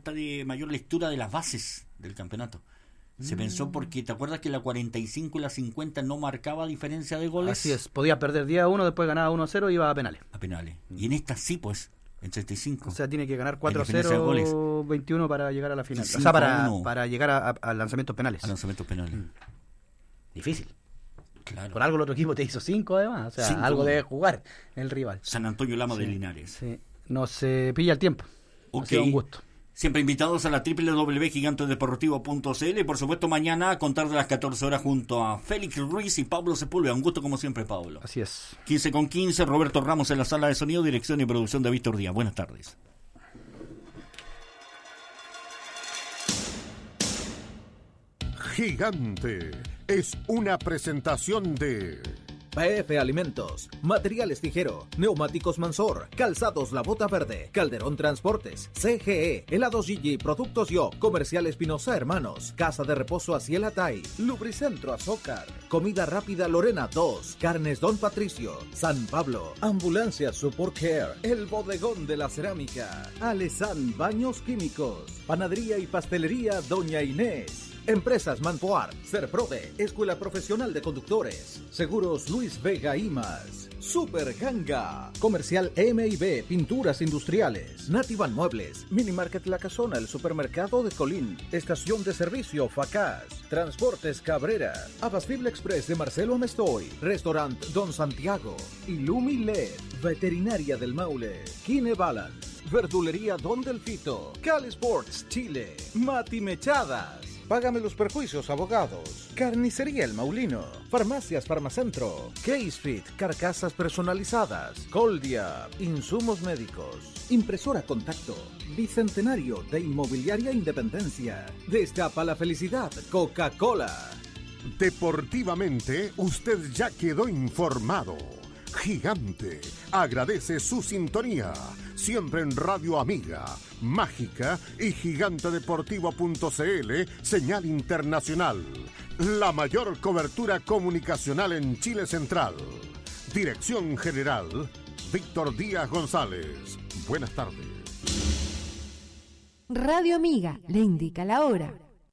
falta de mayor lectura de las bases del campeonato. Se pensó porque, ¿te acuerdas que la 45 y la 50 no marcaba diferencia de goles? Así es, podía perder 10-1, después ganaba 1-0 y iba a penales. A penales. Y en esta sí, pues, en 35. O sea, tiene que ganar 4-0, 21 para llegar a la final. O sea, para llegar a lanzamientos penales. A lanzamientos penales. Difícil. Claro. Por algo el otro equipo te hizo 5 además. O sea, 5. Algo debe jugar el rival. San Antonio Lama de Linares. Sí. Nos pilla el tiempo. Ok. Ha sido un gusto. Siempre invitados a la www.gigantedeportivo.cl y por supuesto mañana a contar de las 14 horas junto a Félix Ruiz y Pablo Sepúlveda. Un gusto como siempre, Pablo. Así es. 15:15, Roberto Ramos en la sala de sonido, dirección y producción de Víctor Díaz. Buenas tardes. Gigante es una presentación de PF Alimentos, Materiales Fijero, Neumáticos Mansor, Calzados La Bota Verde, Calderón Transportes, CGE, Helados Gigi, Productos Yo, Comercial Espinosa Hermanos, Casa de Reposo Asiel Atay, Lubricentro Azócar, Comida Rápida Lorena 2, Carnes Don Patricio, San Pablo, Ambulancia Support Care, El Bodegón de la Cerámica, Alesan Baños Químicos, Panadería y Pastelería Doña Inés. Empresas Manpoar, Serprode, Escuela Profesional de Conductores, Seguros Luis Vega y más. Super Ganga, Comercial M&B, Pinturas Industriales, Nativan Muebles, Mini Market La Casona, el Supermercado de Colín, Estación de Servicio Facaz, Transportes Cabrera, Abasfible Express de Marcelo Amestoy, Restaurant Don Santiago, Illumi LED, Veterinaria del Maule, Kine Balance, Verdulería Don Delfito, Cali Sports Chile, Mati Mechadas. Págame los perjuicios, abogados. Carnicería El Maulino. Farmacias Farmacentro. Casefit, carcasas personalizadas. Coldia, insumos médicos. Impresora Contacto. Bicentenario de Inmobiliaria Independencia. Destapa la felicidad, Coca-Cola. Deportivamente, usted ya quedó informado. Gigante agradece su sintonía, siempre en Radio Amiga, Mágica y gigantedeportivo.cl, señal internacional. La mayor cobertura comunicacional en Chile Central. Dirección General, Víctor Díaz González. Buenas tardes. Radio Amiga le indica la hora.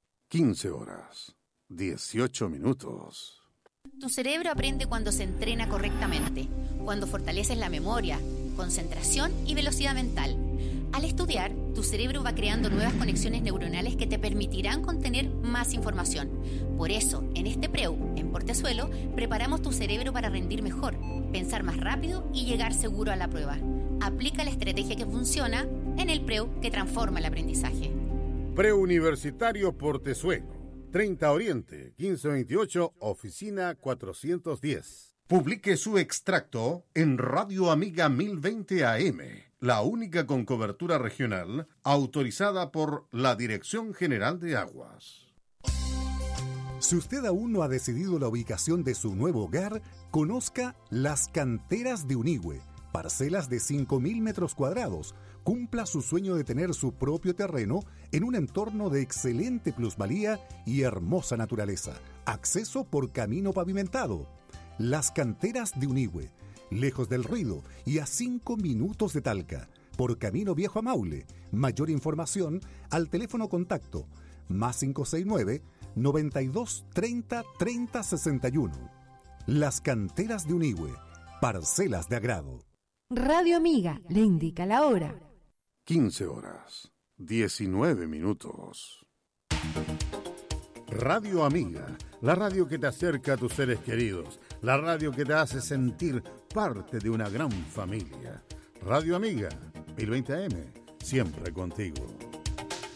15:18. Tu cerebro aprende cuando se entrena correctamente, cuando fortaleces la memoria, concentración y velocidad mental. Al estudiar, tu cerebro va creando nuevas conexiones neuronales que te permitirán contener más información. Por eso, en este PREU, en Portezuelo, preparamos tu cerebro para rendir mejor, pensar más rápido y llegar seguro a la prueba. Aplica la estrategia que funciona en el PREU que transforma el aprendizaje. Preuniversitario Portezuelo. 30 Oriente, 1528, oficina 410. Publique su extracto en Radio Amiga 1020 AM, la única con cobertura regional autorizada por la Dirección General de Aguas. Si usted aún no ha decidido la ubicación de su nuevo hogar, conozca Las Canteras de Unigüe, parcelas de 5.000 metros cuadrados. Cumpla su sueño de tener su propio terreno en un entorno de excelente plusvalía y hermosa naturaleza. Acceso por camino pavimentado. Las Canteras de Unigüe, lejos del ruido y a 5 minutos de Talca, por camino viejo a Maule. Mayor información al teléfono contacto +569 92 30 30 61. Las Canteras de Unigüe, parcelas de agrado. Radio Amiga le indica la hora. 15:19. Radio Amiga, la radio que te acerca a tus seres queridos, la radio que te hace sentir parte de una gran familia. Radio Amiga, 1020 AM, siempre contigo.